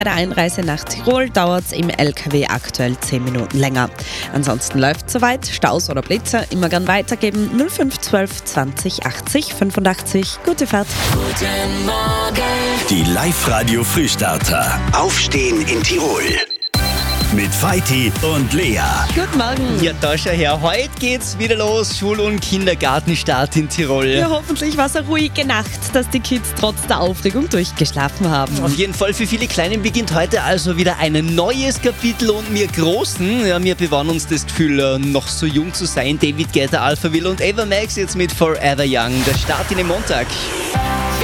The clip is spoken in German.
Bei der Einreise nach Tirol dauert es im LKW aktuell 10 Minuten länger. Ansonsten läuft es soweit. Staus oder Blitzer immer gern weitergeben. 0512 20 80 85. Gute Fahrt. Guten Morgen. Die Live-Radio Frühstarter. Aufstehen in Tirol. Mit Feiti und Lea. Guten Morgen. Ja, da schau her. Heute geht's wieder los. Schul- und Kindergartenstart in Tirol. Ja, hoffentlich war es eine ruhige Nacht, dass die Kids trotz der Aufregung durchgeschlafen haben. Auf jeden Fall für viele Kleinen beginnt heute also wieder ein neues Kapitel und wir Großen, ja, wir bewahren uns das Gefühl, noch so jung zu sein. David Guetta, Alphaville und Ava Max jetzt mit Forever Young. Der Start in den Montag.